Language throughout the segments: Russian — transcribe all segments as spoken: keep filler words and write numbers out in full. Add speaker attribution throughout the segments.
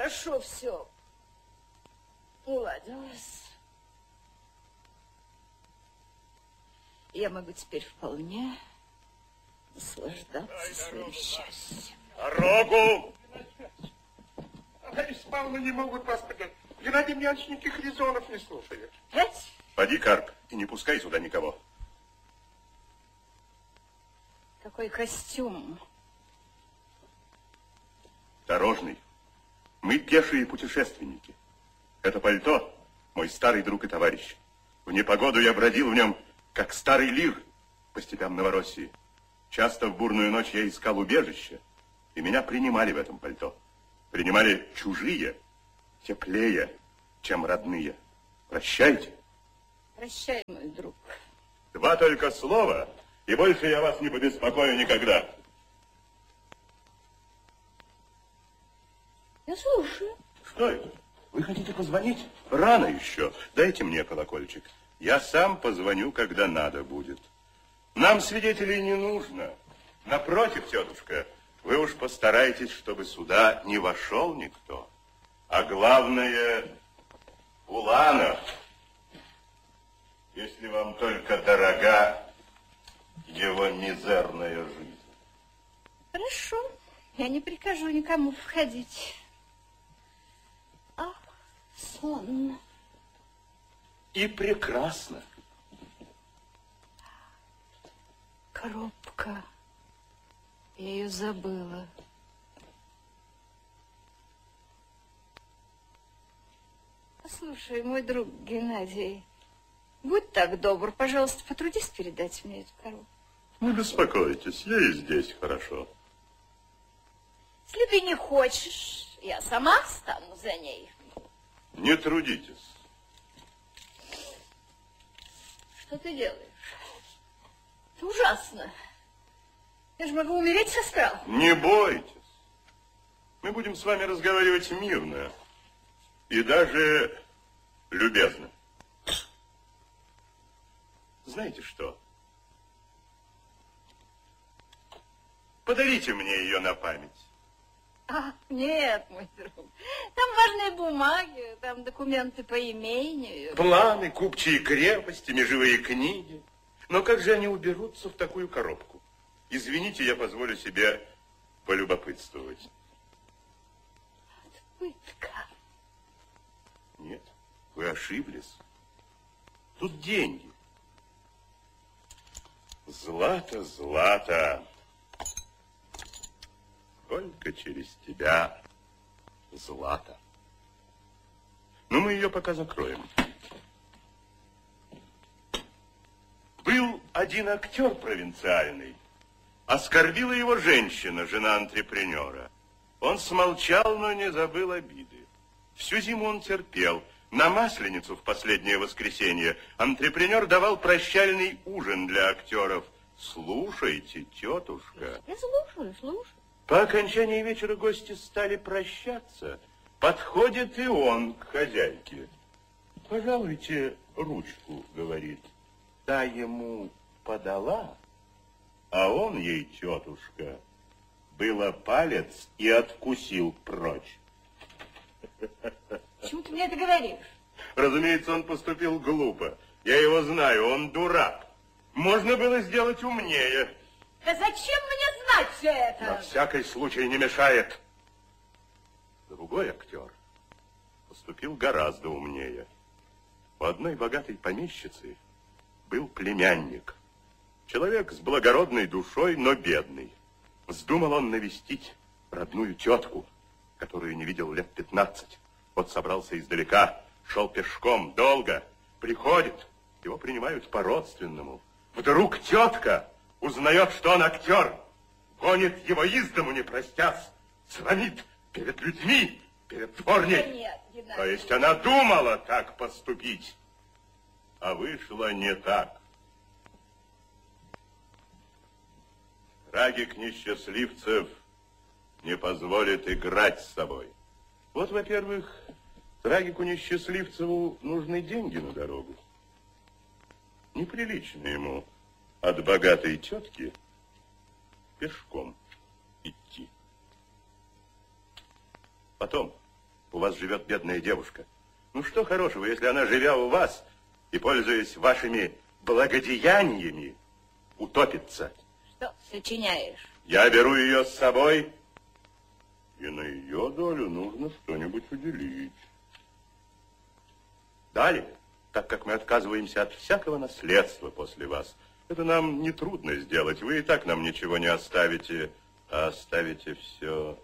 Speaker 1: хорошо все уладилось. Я могу теперь вполне наслаждаться своим счастьем.
Speaker 2: Дорогу! Раиса Павловна не могут вас подать. Геннадий Ильич никаких резонов не слушает.
Speaker 1: Пять?
Speaker 2: Поди, Карп, и не пускай сюда никого.
Speaker 1: Какой костюм?
Speaker 2: Дорожный. Мы пешие путешественники. Это пальто мой старый друг и товарищ. В непогоду я бродил в нем, как старый лир по степям Новороссии. Часто в бурную ночь я искал убежище, и меня принимали в этом пальто. Принимали чужие, теплее, чем родные. Прощайте.
Speaker 1: Прощай, мой друг.
Speaker 2: Два только слова, и больше я вас не побеспокою никогда.
Speaker 1: Я слушаю.
Speaker 2: Что это? Вы хотите позвонить? Рано еще. Дайте мне колокольчик. Я сам позвоню, когда надо будет. Нам свидетелей не нужно. Напротив, тетушка, вы уж постарайтесь, чтобы сюда не вошел никто. А главное, Улана, если вам только дорога его мизерная жизнь.
Speaker 1: Хорошо. Я не прикажу никому входить. Ах, сон.
Speaker 2: И прекрасно.
Speaker 1: Коробка. Я ее забыла. Послушай, мой друг Геннадий, будь так добр, пожалуйста, потрудись передать мне эту коробку.
Speaker 2: Не беспокойтесь, ей здесь хорошо.
Speaker 1: Если ты не хочешь, я сама стану за ней.
Speaker 2: Не трудитесь.
Speaker 1: Что ты делаешь? Это ужасно. Я же могу умереть со страху.
Speaker 2: Не бойтесь. Мы будем с вами разговаривать мирно и даже любезно. Знаете что? Подарите мне ее на память.
Speaker 1: А, нет, мой друг. Там важные бумаги, там документы по имению.
Speaker 2: Планы, купчие крепости, межевые книги. Но как же они уберутся в такую коробку? Извините, я позволю себе полюбопытствовать.
Speaker 1: Пытка.
Speaker 2: Нет, вы ошиблись. Тут деньги. Злато, Злато. Только через тебя, Злато. Ну, мы ее пока закроем. Был один актер провинциальный. Оскорбила его женщина, жена антрепренера. Он смолчал, но не забыл обиды. Всю зиму он терпел. На Масленицу в последнее воскресенье антрепренер давал прощальный ужин для актеров. Слушайте, тетушка.
Speaker 1: Я слушаю, слушаю.
Speaker 2: По окончании вечера гости стали прощаться. Подходит и он к хозяйке. Пожалуйте ручку, говорит. Та ему подала, а он ей, тетушка, было палец и откусил прочь.
Speaker 1: Почему ты мне это говоришь?
Speaker 2: Разумеется, он поступил глупо. Я его знаю, он дурак. Можно было сделать умнее.
Speaker 1: Да зачем мне знать все это?
Speaker 2: На всякий случай не мешает. Другой актер поступил гораздо умнее. У одной богатой помещицы был племянник. Человек с благородной душой, но бедный. Вздумал он навестить родную тетку, которую не видел лет пятнадцать. Вот собрался издалека, шел пешком долго, приходит, его принимают по-родственному. Вдруг тетка узнает, что он актер, гонит его из дому, не простясь, звонит перед людьми, перед дворней.
Speaker 1: Да нет, Геннадий.
Speaker 2: То есть она думала так поступить, а вышло не так. Трагик несчастливцев не позволит играть с собой. Вот, во-первых, трагику несчастливцеву нужны деньги на дорогу. Неприлично ему от богатой тетки пешком идти. Потом, у вас живет бедная девушка. Ну что хорошего, если она, живя у вас и пользуясь вашими благодеяниями, утопится?
Speaker 1: Что сочиняешь?
Speaker 2: Я беру ее с собой, и на ее долю нужно что-нибудь уделить. Далее, так как мы отказываемся от всякого наследства после вас, это нам нетрудно сделать. Вы и так нам ничего не оставите, а оставите все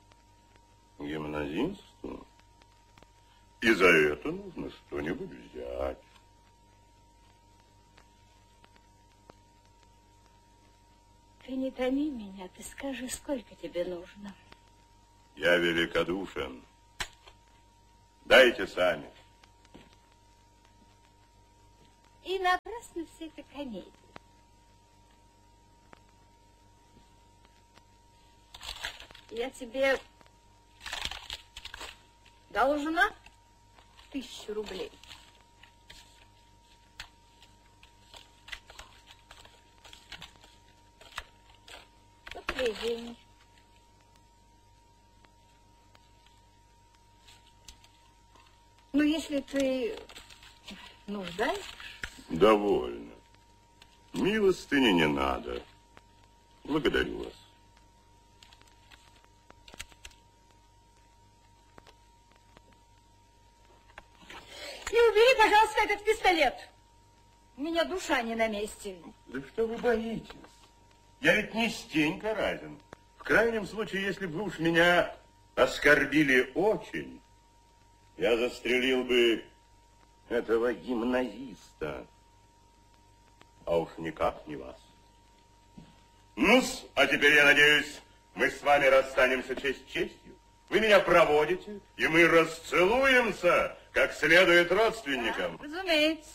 Speaker 2: гимназисту. И за это нужно что-нибудь взять.
Speaker 1: Ты не томи меня, ты скажи, сколько тебе нужно.
Speaker 2: Я великодушен. Дайте сами.
Speaker 1: И напрасно все это комедия. Я тебе должна тысячу рублей. Вот твои деньги. Ну, если ты нуждаешься...
Speaker 2: Довольно. Милостыни не надо. Благодарю вас.
Speaker 1: И убери, пожалуйста, этот пистолет. У меня душа не на месте.
Speaker 2: Да что вы боитесь? Я ведь не Стенька Разин. В крайнем случае, если бы вы уж меня оскорбили очень, я застрелил бы этого гимназиста. А уж никак не вас. Ну-с, а теперь, я надеюсь, мы с вами расстанемся честь честью. Вы меня проводите, и мы расцелуемся, как следует родственникам.
Speaker 1: Да, разумеется.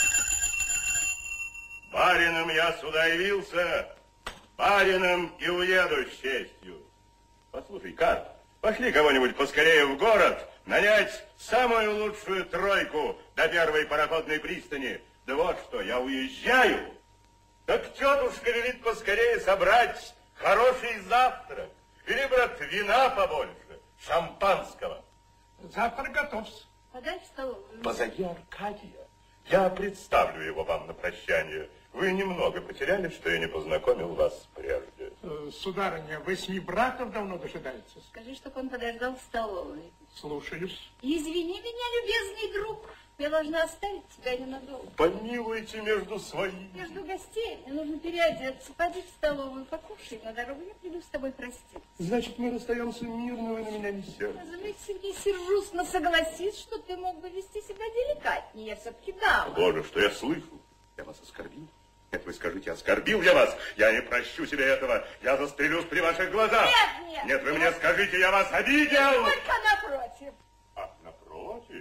Speaker 2: Барином я сюда явился, барином и уеду с честью. Послушай, Карп, пошли кого-нибудь поскорее в город, нанять самую лучшую тройку до первой пароходной пристани. Да вот что, я уезжаю. Так тетушка велит поскорее собрать хороший завтрак. Или, брат, вина побольше, шампанского.
Speaker 3: Завтрак готов.
Speaker 1: Подай в столовую.
Speaker 2: Позови Аркадия. Я представлю его вам на прощание. Вы немного потеряли, что я не познакомил вас прежде.
Speaker 3: Э, сударыня, восьми братов давно дожидается.
Speaker 1: Скажи, чтобы он подождал в столовой.
Speaker 3: Слушаюсь.
Speaker 1: Извини меня, любезный друг. Я должна оставить тебя ненадолго.
Speaker 2: Помилуйте между своими.
Speaker 1: Я жду гостей. Мне нужно переодеться. Пойди в столовую, покушай на дорогу. Я приду с тобой проститься.
Speaker 2: Значит, мы расстаемся мирно, вы на меня не сердитесь.
Speaker 1: Разумеется, не сержусь, но согласись, что ты мог бы вести себя деликатнее. Я все-таки дама.
Speaker 2: Боже, что я слышу? Я вас оскорбил? Нет, вы скажите, оскорбил я вас? Я не прощу себе этого. Я застрелюсь при ваших глазах.
Speaker 1: Нет, нет.
Speaker 2: Нет, вы мне скажите, я вас обидел.
Speaker 1: Только напротив.
Speaker 2: А, напротив?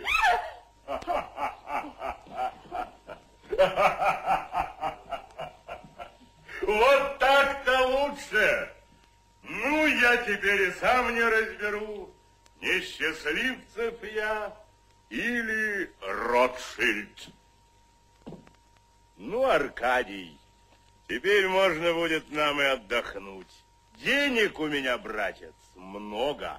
Speaker 2: Вот так-то лучше. Ну, я теперь и сам не разберу, несчастливцев я или Ротшильд. Ну, Аркадий, теперь можно будет нам и отдохнуть. Денег у меня, братец, много.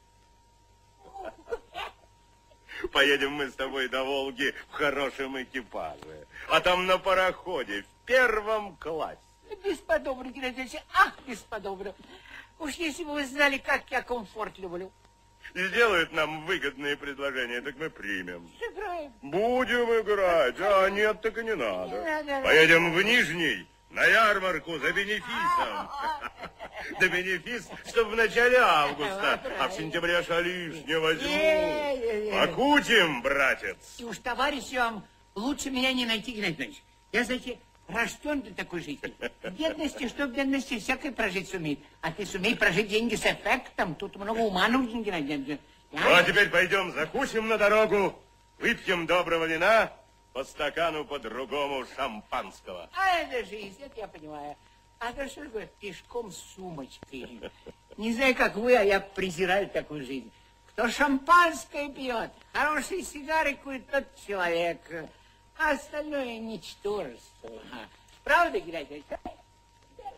Speaker 2: Поедем мы с тобой до Волги в хорошем экипаже, а там на пароходе в первом классе.
Speaker 4: Бесподобно, Геннадий Ильич, ах, бесподобно. Уж если бы вы знали, как я комфорт люблю.
Speaker 2: Сделают нам выгодные предложения, так мы примем.
Speaker 4: Сыграем.
Speaker 2: Будем играть, а нет, так и не надо.
Speaker 4: Не надо.
Speaker 2: Поедем в Нижний, на ярмарку за бенефисом. Да бенефис, чтобы в начале августа, а в сентябре шалиш не возьму. Покутим, братец.
Speaker 4: И уж, товарищи, вам лучше меня не найти, Геннадий Ильич. Я, знаете, рожден для такой жизни. В бедности, что в бедности, всякой прожить сумеет. А ты сумей прожить деньги с эффектом. Тут много ума нужно, Геннадий Ильич.
Speaker 2: Ну, а теперь пойдем закусим на дорогу, выпьем доброго вина, по стакану по-другому шампанского.
Speaker 4: А это жизнь, это я понимаю. А то что такое пешком с сумочкой? Не знаю, как вы, а я презираю такую жизнь. Кто шампанское пьет, хорошие сигары курит, тот человек. А остальное ничтожество. Правда, Геннадий Ильич?